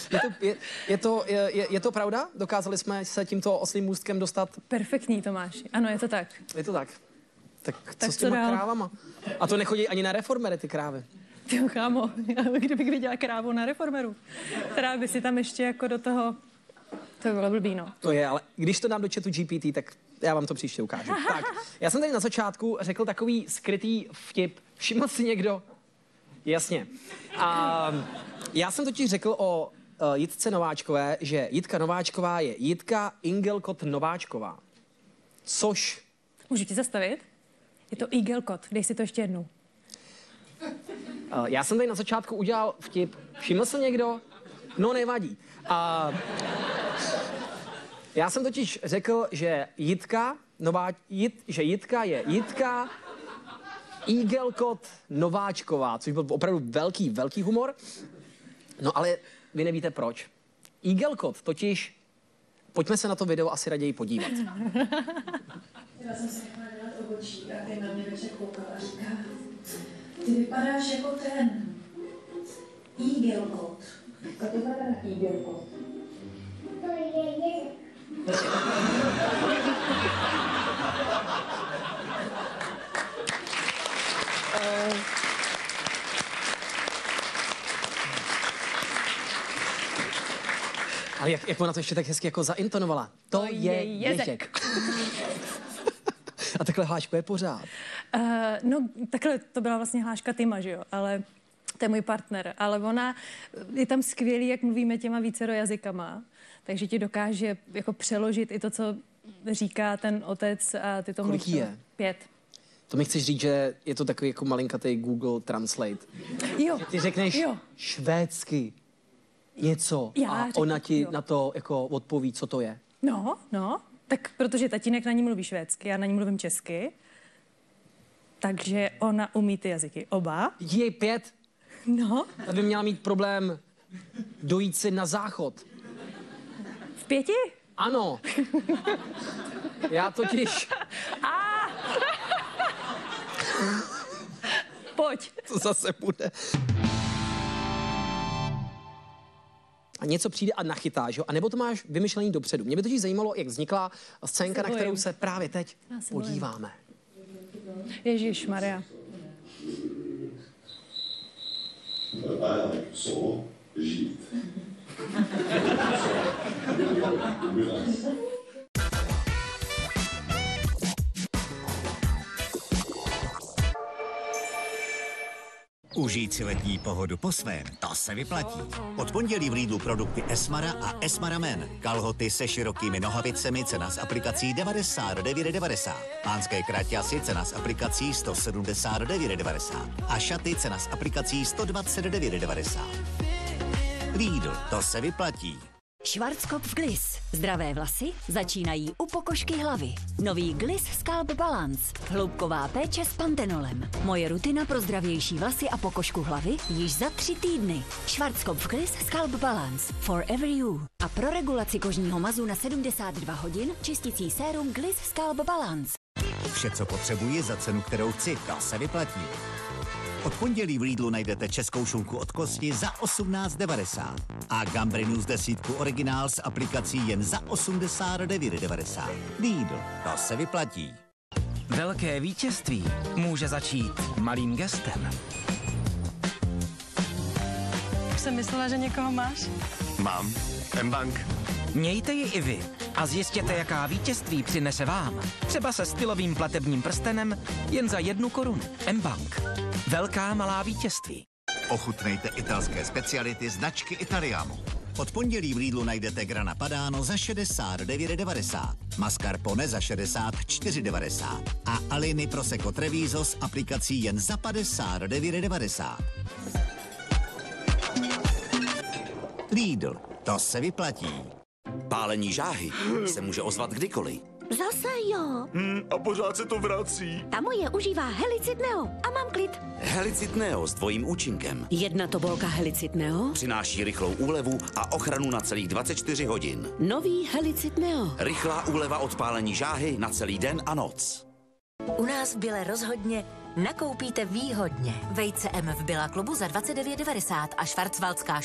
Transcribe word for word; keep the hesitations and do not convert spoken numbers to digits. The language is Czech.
Je to, je, je, to, je, je to pravda? Dokázali jsme se tímto oslím můstkem dostat? Perfektní, Tomáš. Ano, je to tak. Je to tak. Tak, Tak co s těma co dál? krávama? A to nechodí ani na reformery, ty krávy. Ty kámo, kdybych viděla krávu na reformeru, která by si tam ještě jako do toho... To by bylo blbý, no. To je, ale když to dám do chatu G P T, tak já vám to příště ukážu. Tak, já jsem tady na začátku řekl takový skrytý vtip. Všiml si někdo? Jasně. A já jsem totiž řekl o uh, Jitce Nováčkové, že Jitka Nováčková je Jitka Ingelkot Nováčková. Což... Můžu ti zastavit? Je to Igelkot, dej si to ještě jednou. Uh, já jsem tady na začátku udělal vtip. Všiml se někdo? No, nevadí. A já jsem totiž řekl, že Jitka, nová, Jit, že Jitka je Jitka Igelkot Nováčková, což byl opravdu velký, velký humor. No ale vy nevíte proč. Igelkot totiž, pojďme se na to video asi raději podívat. Já jsem se nechala dělat obočí a ty na mě večer koukal a říká, ty vypadáš jako ten Igelkot. A to znamená Igelkot. To je je. Ale jak, jak ona to ještě tak hezky jako zaintonovala. To, to je Ježek. Ježek. A takhle hlášku je pořád. Uh, no, takhle to byla vlastně hláška Tyma, že jo, ale to je můj partner, ale ona je tam skvělý, jak mluvíme těma vícero jazykama, takže ti dokáže jako přeložit i to, co říká ten otec a ty to Kolik mluví. je? Pět. To mi chceš říct, že je to takový jako malinkatý Google Translate. Jo. Ty řekneš jo. švédsky něco Já a řeknu, ona ti jo. na to jako odpoví, co to je. No, no, tak protože tatínek na ní mluví švédsky, já na ní mluvím česky, takže ona umí ty jazyky oba. Jej pět, No, aby měla mít problém dojít si na záchod. v pěti? Ano. Já totiž... Pojď. To zase bude. A něco přijde a nachytá, že jo? A nebo to máš vymyšlený dopředu. Mě by totiž zajímalo, jak vznikla scénka, na kterou se právě teď podíváme. Ježíš Maria. A jak co? Žít. Užít si letní pohodu po svém, to se vyplatí. Od pondělí v Lidlu produkty Esmara a Esmara Men. Kalhoty se širokými nohavicemi, cena z aplikací devadesát devět devadesát. Pánské kraťasy, cena z aplikací sto sedmdesát devět devadesát. A šaty, cena z aplikací sto dvacet devět devadesát. Lidl, to se vyplatí. Schwarzkopf Gliss. Zdravé vlasy začínají u pokožky hlavy. Nový Gliss Scalp Balance. Hloubková péče s pantenolem. Moje rutina pro zdravější vlasy a pokožku hlavy již za tři týdny. Schwarzkopf Gliss Scalp Balance. Forever you. A pro regulaci kožního mazu na sedmdesát dva hodin čistící sérum Gliss Scalp Balance. Vše, co potřebuji za cenu, kterou chci, to se vyplatí. Od pondělí v Lidlu najdete českou šunku od kosti za osmnáct devadesát a Gambrinus desítku originál s aplikací jen za osmdesát devět devadesát. Lidl, to se vyplatí. Velké vítězství může začít malým gestem. Už jsem myslela, že někoho máš. Mám. M-Bank. Mějte ji i vy a zjistěte, jaká vítězství přinese vám. Třeba se stylovým platebním prstenem jen za jednu korunu. M-Bank. Velká malá vítězství. Ochutnejte italské speciality značky Italiamo. Od pondělí v Lidlu najdete Grana Padano za šedesát devět devadesát, Mascarpone za šedesát čtyři devadesát a Alini Prosecco Treviso s aplikací jen za padesát devět devadesát. Lidl, to se vyplatí. Pálení žáhy se může ozvat kdykoliv. Zase jo. Hmm, a pořád se to vrací. Ta moje užívá Helicid Neo a mám klid. Helicid Neo s dvojím účinkem. Jedna tobolka Helicid Neo. Přináší rychlou úlevu a ochranu na celých dvacet čtyři hodin. Nový Helicid Neo. Rychlá úleva od pálení žáhy na celý den a noc. U nás v Bile rozhodně nakoupíte výhodně. Vejce M v Billa klubu za dvacet devět devadesát a švarcvaldská